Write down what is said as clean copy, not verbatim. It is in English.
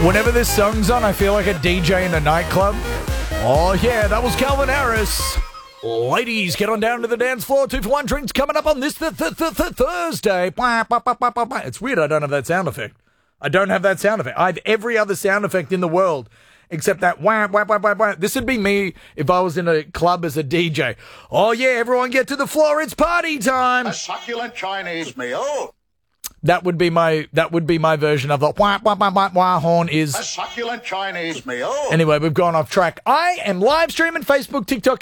Whenever this song's on, I feel like a DJ in a nightclub. Oh, yeah, that was Calvin Harris. Ladies, get on down to the dance floor. 2 for 1 drinks coming up on this Thursday. It's weird I don't have that sound effect. I have every other sound effect in the world except that wah, wah, wah, wah, wah. This would be me if I was in a club as a DJ. Oh, yeah, everyone get to the floor. It's party time. A succulent Chinese meal. That would be my version of the wah, wah, wah, wah, wah horn is. A succulent Chinese meal. Anyway, we've gone off track. I am live streaming Facebook, TikTok,